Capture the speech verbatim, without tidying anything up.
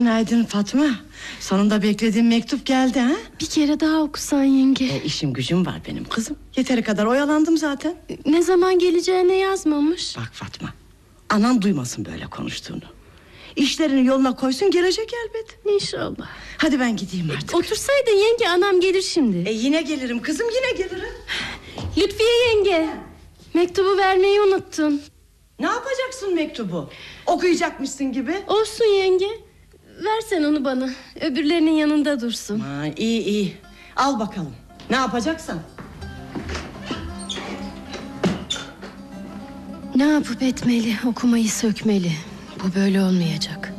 Günaydın Fatma. Sonunda beklediğim mektup geldi ha? Bir kere daha okusan yenge. E, işim gücüm var benim kızım. Yeteri kadar oyalandım zaten. Ne zaman geleceğine yazmamış. Bak Fatma, anan duymasın böyle konuştuğunu. İşlerini yoluna koysun, gelecek elbet. İnşallah. Hadi ben gideyim artık. Otursaydın yenge, anam gelir şimdi. E, yine gelirim kızım, yine gelirim. Lütfiye yenge, mektubu vermeyi unuttun. Ne yapacaksın mektubu? Okuyacakmışsın gibi. Olsun yenge. Versen onu bana, öbürlerinin yanında dursun. Ha, iyi iyi. Al bakalım. Ne yapacaksan. Ne yapıp etmeli, okumayı sökmeli. Bu böyle olmayacak.